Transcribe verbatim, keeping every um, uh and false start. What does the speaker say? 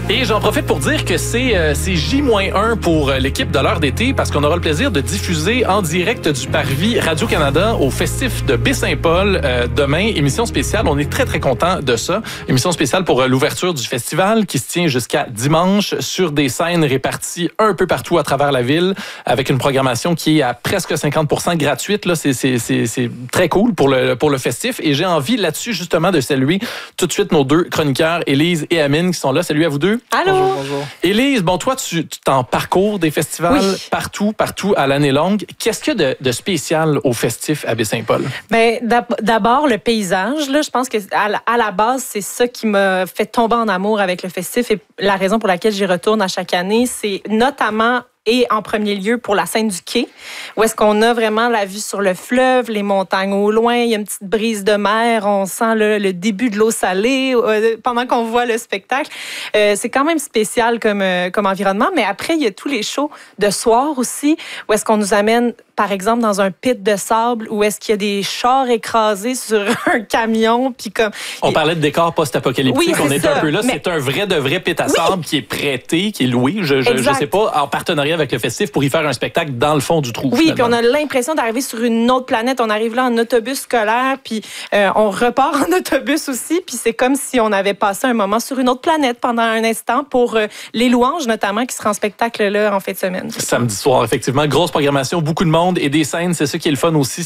Et j'en profite pour dire que c'est euh, J un pour euh, l'équipe de l'heure d'été parce qu'on aura le plaisir de diffuser en direct du Parvis Radio-Canada au festif de Baie-Saint-Paul euh, demain. Émission spéciale, on est très très content de ça. Émission spéciale pour euh, l'ouverture du festival qui se tient jusqu'à dimanche sur des scènes réparties un peu partout à travers la ville avec une programmation qui est à presque cinquante pour cent gratuite. Là, c'est, c'est, c'est, c'est très cool pour le, pour le festif et j'ai envie là-dessus justement de saluer tout de suite nos deux chroniqueurs, Élise et Amine, qui sont là. Salut à vous deux. Allô. Bonjour, bonjour. Élise, bon, toi, tu, tu t'en parcours des festivals oui. partout, partout à l'année longue. Qu'est-ce qu'il y a de, de spécial au festif à Baie-Saint-Paul? Bien, d'abord, le paysage. Là, je pense que à la, à la base, c'est ça qui m'a fait tomber en amour avec le festif et la raison pour laquelle j'y retourne à chaque année, c'est notamment et en premier lieu pour la scène du quai, où est-ce qu'on a vraiment la vue sur le fleuve, les montagnes au loin, il y a une petite brise de mer, on sent le, le début de l'eau salée euh, pendant qu'on voit le spectacle. Euh, c'est quand même spécial comme, euh, comme environnement, mais après, il y a tous les shows de soir aussi, où est-ce qu'on nous amène, par exemple, dans un pit de sable, où est-ce qu'il y a des chars écrasés sur un camion, puis comme... On parlait de décor post-apocalyptique, oui, on est ça. un peu là, mais... c'est un vrai de vrai pit à oui. sable qui est prêté, qui est loué, je, je, je sais pas, en partenariat avec le festif pour y faire un spectacle dans le fond du trou. Oui, finalement. puis on a l'impression d'arriver sur une autre planète. On arrive là en autobus scolaire, puis euh, on repart en autobus aussi, puis c'est comme si on avait passé un moment sur une autre planète pendant un instant pour euh, les louanges notamment qui sera en spectacle là en fin de semaine. Samedi soir, effectivement, grosse programmation, beaucoup de monde et des scènes, c'est ça qui est le fun aussi.